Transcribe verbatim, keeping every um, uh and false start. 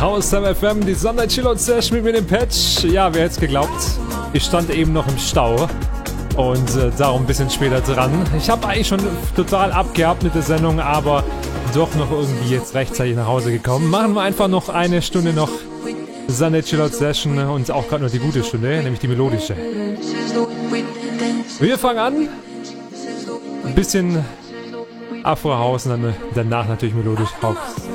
Haus F M, die Sonder-Chillout-Session mit mir dem Patch. Ja, wer hätte es geglaubt? Ich stand eben noch im Stau und äh, darum ein bisschen später dran. Ich habe eigentlich schon total abgehabt mit der Sendung, aber doch noch irgendwie jetzt rechtzeitig nach Hause gekommen. Machen wir einfach noch eine Stunde noch Sonder-Chillout-Session und auch gerade noch die gute Stunde, nämlich die melodische. Wir fangen an. Ein bisschen Afro-House und dann danach natürlich melodisch House.